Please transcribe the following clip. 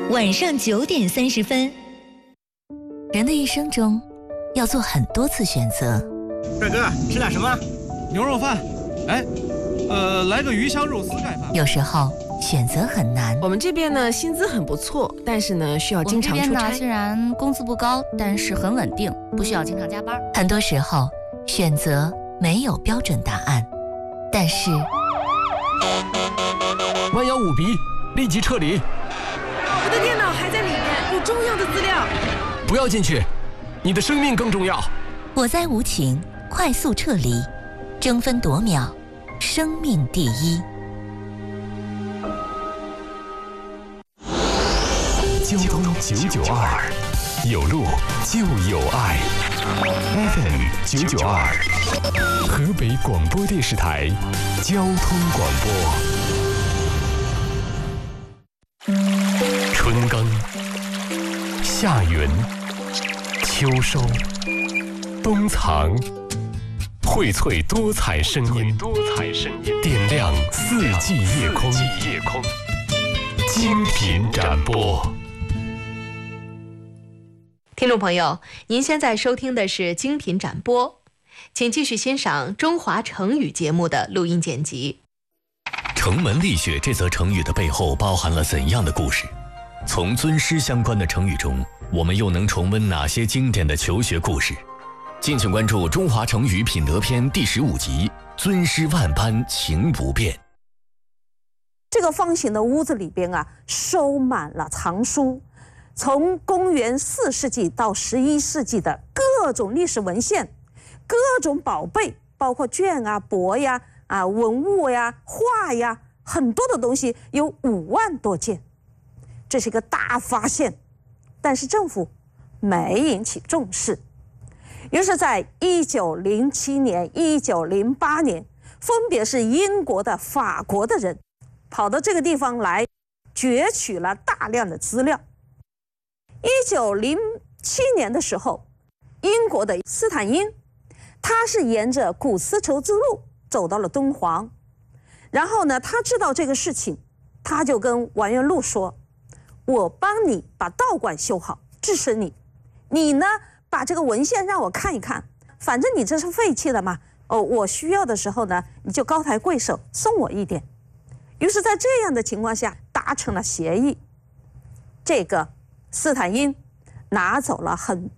晚上9点30分。人的一生中，要做很多次选择。 帅哥，吃点什么？ 牛肉饭。哎，来个鱼香肉丝盖饭。 有时候选择很难。 我们这边呢，薪资很不错，但是呢，需要经常出差。 我们这边呢，虽然工资不高，但是很稳定，不需要经常加班。 很多时候，选择没有标准答案，但是弯腰五鼻，立即撤离。 我的电脑还在里面，有重要的资料。 不要进去，你的生命更重要。 火灾无情，快速撤离，争分夺秒，生命第一。 交通992，有路就有爱。FM 992，河北广播电视台交通广播。春耕、夏耘、秋收、冬藏，荟萃多彩声音，点亮四季夜空，精品展播。 听众朋友，您现在收听的是精品展播，请继续欣赏中华成语节目的录音剪辑。 城门立雪这则成语的背后包含了怎样的故事？从尊师相关的成语中，我们又能重温哪些经典的求学故事？敬请关注《中华成语品德篇》第15集“尊师万般情不变”。 这个方形的屋子里边啊，收满了藏书，从公元4世纪到11世纪的各种历史文献、各种宝贝，包括卷啊、帛呀、文物呀、画呀，很多的东西，有5万多件。这是一个大发现，但是政府没引起重视。于是在1907年、1908年，分别是英国的、法国的人跑到这个地方来攫取了大量的资料。1907年的时候，英国的斯坦因，他是沿着古丝绸之路走到了敦煌，然后呢，他知道这个事情，他就跟完颜禄说：“我帮你把道观修好，支持你，你呢把这个文献让我看一看，反正你这是废弃的嘛，我需要的时候呢，你就高抬贵手送我一点。”于是在这样的情况下达成了协议。这个斯坦因拿走了很